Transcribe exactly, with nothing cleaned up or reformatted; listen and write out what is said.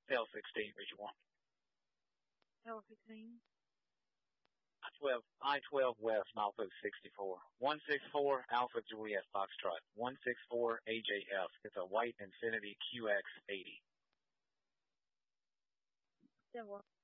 L sixteen, Region one. L sixteen. I twelve, I twelve West, Alpha sixty-four. one six four Alpha Juliet Foxtrot. one six four A J F. It's a white Infiniti Q X eighty. ten one.